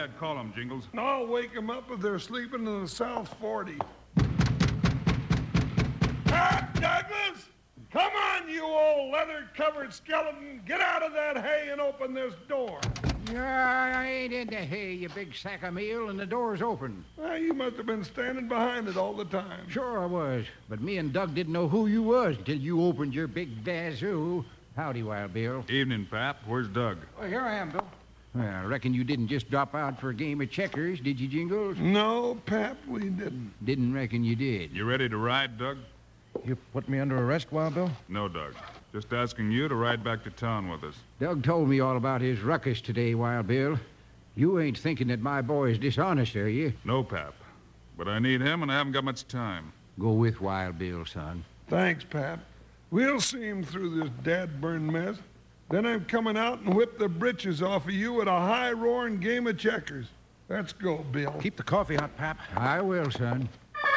ahead, call them, Jingles. I'll wake them up if they're sleeping in the South 40. Douglas! Come on, you old leather-covered skeleton. Get out of that hay and open this door. I ain't in the hay, you big sack of meal, and the door's open. Well, you must have been standing behind it all the time. Sure I was, but me and Doug didn't know who you was until you opened your big bazoo. Howdy, Wild Bill. Evening, Pap. Where's Doug? Well, here I am, Bill. Well, I reckon you didn't just drop out for a game of checkers, did you, Jingles? No, Pap, we didn't. Didn't reckon you did. You ready to ride, Doug? You put me under arrest, Wild Bill? No, Doug. Just asking you to ride back to town with us. Doug told me all about his ruckus today, Wild Bill. You ain't thinking that my boy's dishonest, are you? No, Pap. But I need him, and I haven't got much time. Go with Wild Bill, son. Thanks, Pap. We'll see him through this dad-burned mess. Then I'm coming out and whip the britches off of you at a high-roaring game of checkers. Let's go, Bill. Keep the coffee hot, Pap. I will, son.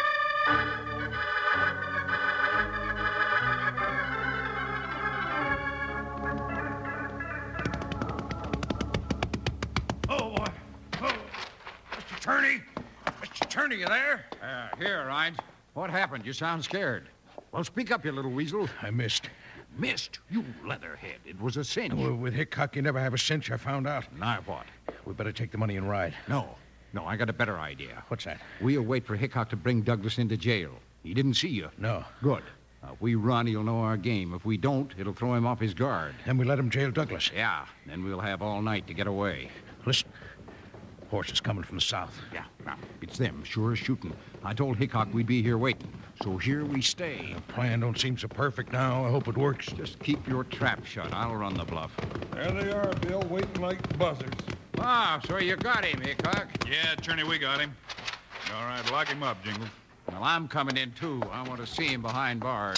Mr. Turney, you there? Here, Ryan. What happened? You sound scared. Well, speak up, you little weasel. I missed. Missed? You leatherhead. It was a cinch. Well, with Hickok, you never have a cinch, I found out. Now what? We better take the money and ride. No, I got a better idea. What's that? We'll wait for Hickok to bring Douglas into jail. He didn't see you. No. Good. If we run, he'll know our game. If we don't, it'll throw him off his guard. Then we let him jail Douglas. Yeah, then we'll have all night to get away. Listen. Horses coming from the south. Yeah, it's them, sure as shooting. I told Hickok we'd be here waiting, so here we stay. The plan don't seem so perfect now. I hope it works. Just keep your trap shut. I'll run the bluff. There they are, Bill, waiting like buzzards. Ah, so you got him, Hickok. Yeah, Turney, we got him. All right, lock him up, Jingles. Well, I'm coming in, too. I want to see him behind bars.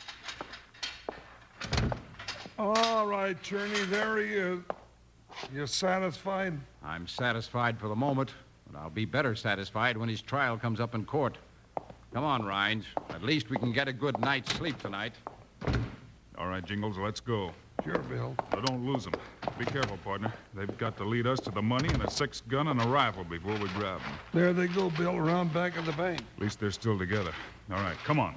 All right, Cherney, there he is. You satisfied? I'm satisfied for the moment, but I'll be better satisfied when his trial comes up in court. Come on, Rhines. At least we can get a good night's sleep tonight. All right, Jingles, let's go. Sure, Bill. Now, don't lose them. Be careful, partner. They've got to lead us to the money and a 6-gun and a rifle before we grab them. There they go, Bill, around back of the bank. At least they're still together. All right, come on.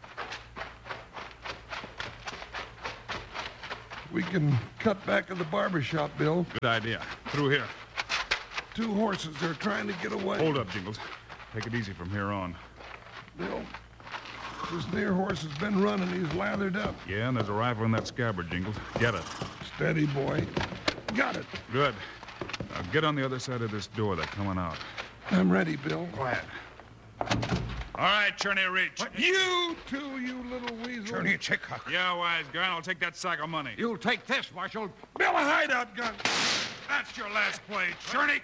We can cut back at the barber shop, Bill. Good idea. Through here. 2 horses. They're trying to get away. Hold up, Jingles. Take it easy from here on. Bill, this near horse has been running. He's lathered up. Yeah, and there's a rifle in that scabbard, Jingles. Get it. Steady, boy. Got it. Good. Now get on the other side of this door. They're coming out. I'm ready, Bill. Quiet. All right, Cherney, reach. What? You too, you little weasel. Turney, it's Hickok. Yeah, wise guy. I'll take that sack of money. You'll take this, Marshal. Bill, a hideout gun. That's your last play, Cherney.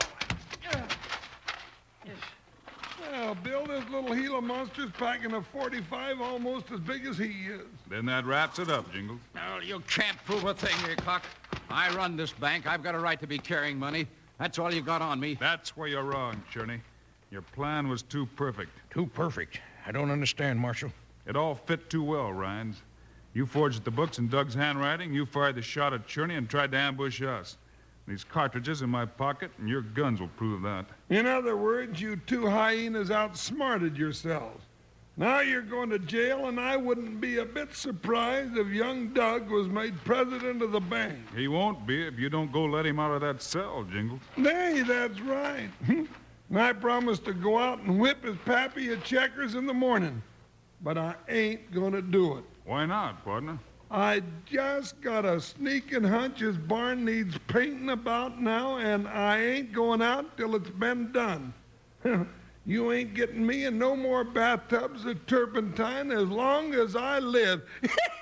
Well, Bill, this little Gila monster's packing a .45 almost as big as he is. Then that wraps it up, Jingles. No, you can't prove a thing, Hickok. I run this bank. I've got a right to be carrying money. That's all you got on me. That's where you're wrong, Cherney. Your plan was too perfect. Too perfect. I don't understand, Marshal. It all fit too well, Rhines. You forged the books in Doug's handwriting, you fired the shot at Cherney and tried to ambush us. These cartridges in my pocket and your guns will prove that. In other words, you 2 hyenas outsmarted yourselves. Now you're going to jail, and I wouldn't be a bit surprised if young Doug was made president of the bank. He won't be if you don't go let him out of that cell, Jingles. Nay, that's right. And I promised to go out and whip his pappy at checkers in the morning. But I ain't gonna do it. Why not, partner? I just got a sneaking hunch his barn needs painting about now, and I ain't going out till it's been done. You ain't getting me in no more bathtubs of turpentine as long as I live.